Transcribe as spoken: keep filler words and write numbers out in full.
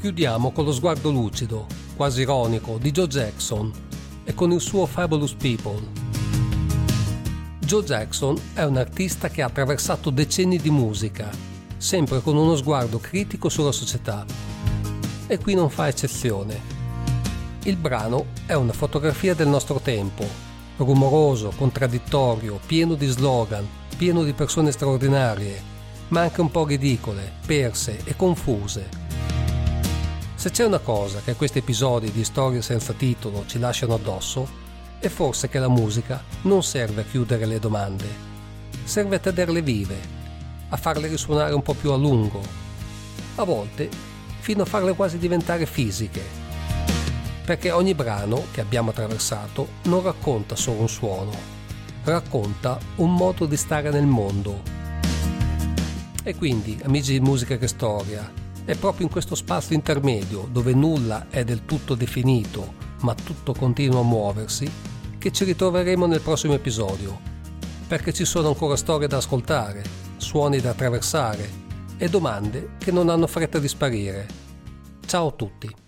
Chiudiamo con lo sguardo lucido, quasi ironico, di Joe Jackson e con il suo Fabulous People. Joe Jackson è un artista che ha attraversato decenni di musica, sempre con uno sguardo critico sulla società. E qui non fa eccezione. Il brano è una fotografia del nostro tempo, rumoroso, contraddittorio, pieno di slogan, pieno di persone straordinarie, ma anche un po' ridicole, perse e confuse. Se c'è una cosa che questi episodi di Storie senza titolo ci lasciano addosso, è forse che la musica non serve a chiudere le domande, serve a tenerle vive, a farle risuonare un po' più a lungo, a volte fino a farle quasi diventare fisiche, perché ogni brano che abbiamo attraversato non racconta solo un suono, racconta un modo di stare nel mondo. E quindi, amici di Musica che Storia, è proprio in questo spazio intermedio, dove nulla è del tutto definito, ma tutto continua a muoversi, che ci ritroveremo nel prossimo episodio, perché ci sono ancora storie da ascoltare, suoni da attraversare e domande che non hanno fretta di sparire. Ciao a tutti!